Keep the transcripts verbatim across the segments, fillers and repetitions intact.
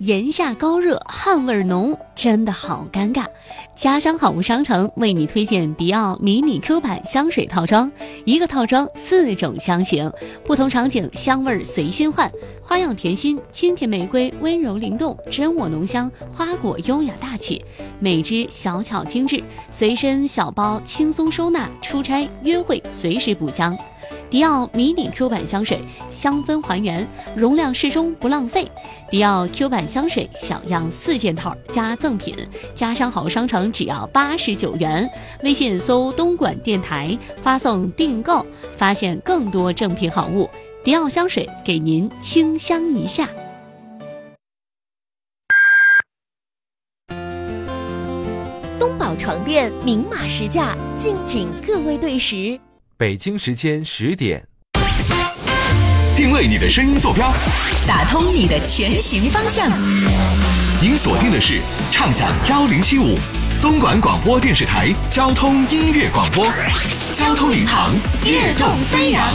炎夏高热，汗味浓，真的好尴尬。家乡好物商城为你推荐迪奥迷你 Q 版香水套装，一个套装四种香型，不同场景香味随心换，花样甜心、清甜玫瑰温柔灵动，真我浓香，花果优雅大气，每支小巧精致，随身小包轻松收纳，出差约会随时补香。迪奥迷你 Q 版香水，香氛还原，容量适中不浪费。迪奥 Q 版香水小样四件套加赠品，家乡好商城只要八十九元。微信搜东莞电台，发送订购，发现更多正品好物。迪奥香水给您清香一下。 东宝床垫明码实价，敬请各位对时。 北京时间十点， 定位你的声音坐标， 打通你的前行方向。 您锁定的是畅享幺零七五东莞广播电视台交通音乐广播，交通领航，跃动飞扬。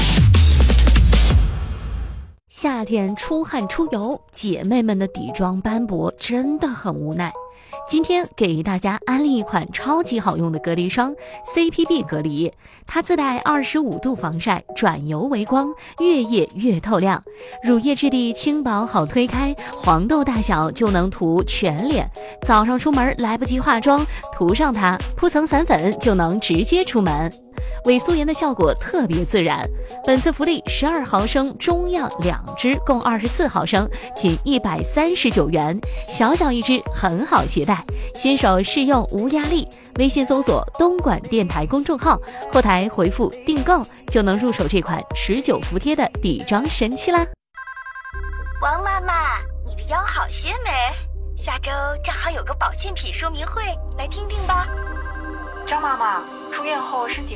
夏天出汗出油，姐妹们的底妆斑驳真的很无奈。今天给大家安利一款超级好用的隔离霜 C P B 隔离，它自带二十五度防晒，转油为光，越夜越透亮，乳液质地轻薄好推开，黄豆大小就能涂全脸，早上出门来不及化妆，涂上它铺层散粉就能直接出门，伪素颜的效果特别自然。本次福利十二毫升中样两支，共二十四毫升，仅一百三十九元，小小一支很好携带，新手试用无压力。微信搜索东莞电台公众号，后台回复订购就能入手这款持久服帖的底妆神器啦。 王妈妈，你的腰好些没？下周正好有个保健品说明会，来听听吧。 张妈妈，出院后身体